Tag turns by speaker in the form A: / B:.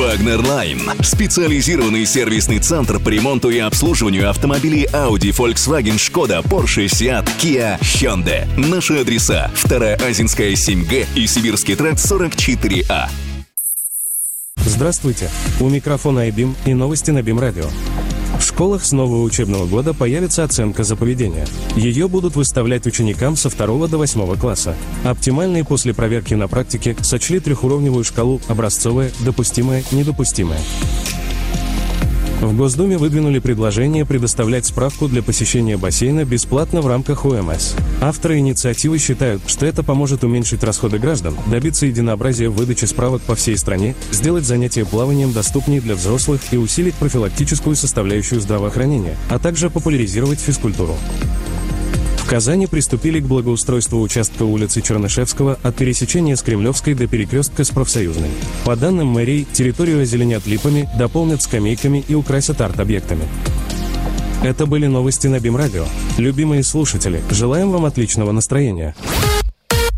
A: Wagner Line. Специализированный сервисный центр по ремонту и обслуживанию автомобилей Audi, Volkswagen, Skoda, Porsche, Seat, Kia, Hyundai. Наши адреса: 2-я Азинская 7Г и Сибирский тракт 44А.
B: Здравствуйте, у микрофона iBeam и новости на BeamRadio. В школах с нового учебного года появится оценка за поведение. Ее будут выставлять ученикам со 2 до 8 класса. Оптимальные после проверки на практике сочли трехуровневую шкалу: образцовая, допустимая, недопустимая. В Госдуме выдвинули предложение предоставлять справку для посещения бассейна бесплатно в рамках ОМС. Авторы инициативы считают, что это поможет уменьшить расходы граждан, добиться единообразия в выдаче справок по всей стране, сделать занятия плаванием доступнее для взрослых и усилить профилактическую составляющую здравоохранения, а также популяризировать физкультуру. В Казани приступили к благоустройству участка улицы Чернышевского от пересечения с Кремлевской до перекрестка с Профсоюзной. По данным мэрии, территорию озеленят липами, дополнят скамейками и украсят арт-объектами. Это были новости на BeamRadio. Любимые слушатели, желаем вам отличного настроения.